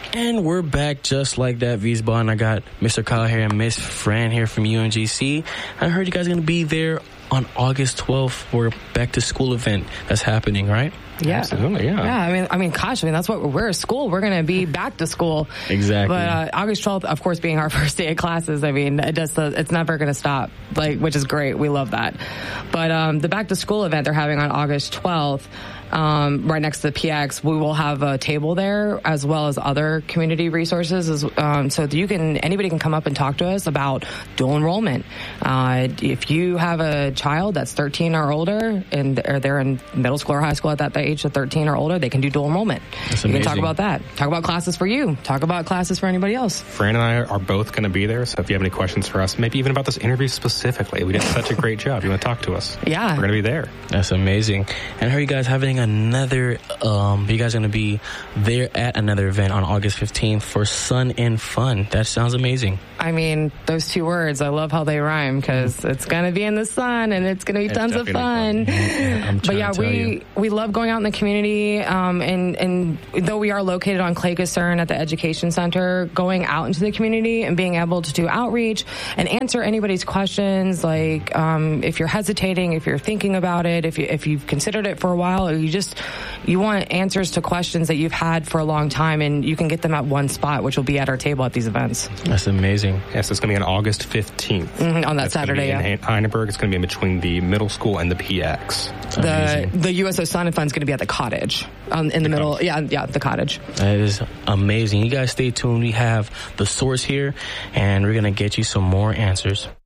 And we're back just like that, V-Ball, and I got Mr. Kyle here and Miss Fran here from UNGC. I heard you guys are going to be there on August 12th for a back-to-school event that's happening, right? Yeah. Absolutely, yeah. Yeah, I mean, gosh, that's what we're at school. We're going to be back to school. Exactly. But August 12th, of course, being our first day of classes, it's never going to stop, which is great. We love that. But the back to school event they're having on August 12th, right next to the PX, we will have a table there as well as other community resources. So anybody can come up and talk to us about dual enrollment. If you have a child that's 13 or older and they're in middle school or high school at that age of 13 or older, they can do dual enrollment. That's you amazing. can talk about that. Talk about classes for you. Talk about classes for anybody else. Fran and I are both going to be there, so if you have any questions for us, maybe even about this interview specifically, we did such a great job. You want to talk to us? Yeah. We're going to be there. That's amazing. And are you guys having another, you guys are going to be there at another event on August 15th for Sun and Fun. That sounds amazing. I mean, those two words, I love how they rhyme because it's going to be in the sun and it's going to be tons of fun. But yeah, we love going out in the community. And though we are located on Clay Cistern at the Education Center, going out into the community and being able to do outreach and answer anybody's questions, like if you're hesitating, if you're thinking about it, if you've considered it for a while, or you want answers to questions that you've had for a long time, and you can get them at one spot, which will be at our table at these events. That's amazing. Yes, it's going to be on August 15th. On that Saturday, in Heineberg. It's going to be in between the middle school and the PX. The USO Sun and Fun is going to be at the cottage in the middle. Yeah, the cottage. That is amazing. You guys stay tuned. We have the source here, and we're going to get you some more answers.